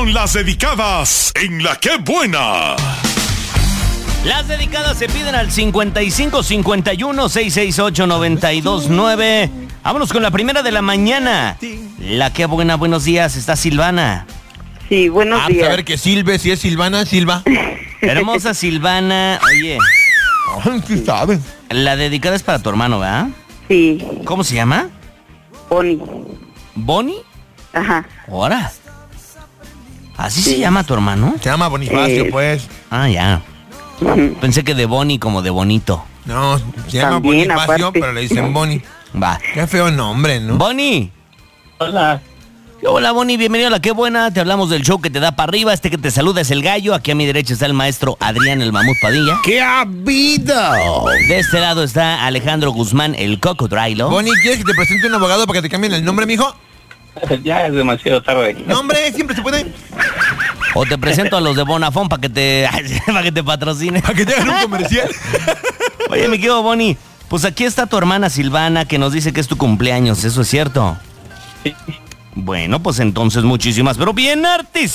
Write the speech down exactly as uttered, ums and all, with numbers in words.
con las dedicadas en La Qué Buena. Las dedicadas se piden al cincuenta y cinco cincuenta y uno seiscientos sesenta y ocho noventa y dos nueve. Vámonos con la primera de la mañana. La Qué Buena, buenos días. Está Silvana. Sí, buenos Ah, días. pues a ver que Silve, si es Silvana, Silva. Hermosa Silvana. Oye, Ay, ¿qué sabe? la dedicada es para tu hermano, ¿verdad? Sí, ¿Cómo se llama? Bonnie. ¿Bonnie? Ajá. ¿Ahora? ¿Así se llama tu hermano? Se llama Bonifacio, Eh. pues. Ah, ya. Ujú. Pensé que de Bonnie como de bonito. No, se llama También, Bonifacio, aparte. pero le dicen Boni. Va. Qué feo nombre, ¿no? Bonnie. Hola. Hola, Bonnie, bienvenido a La Qué Buena. Te hablamos del show que te da para arriba. Este que te saluda es el gallo. Aquí a mi derecha está el maestro Adrián el Mamut Padilla. ¡Qué ha habido! De este lado está Alejandro Guzmán, el Cocodrilo. Boni, ¿quieres que te presente un abogado para que te cambien el nombre, mijo? Ya es demasiado tarde. Nombre, siempre se puede. O te presento a los de Bonafón para que te para que te patrocine. Para que te hagan un comercial. Oye, mi querido Bonnie, pues aquí está tu hermana Silvana que nos dice que es tu cumpleaños. ¿Eso es cierto? Sí. Bueno, pues entonces muchísimas, pero bien artes.